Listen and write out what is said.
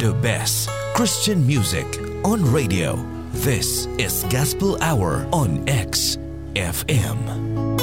The best Christian music on radio. This is Gospel Hour on X FM.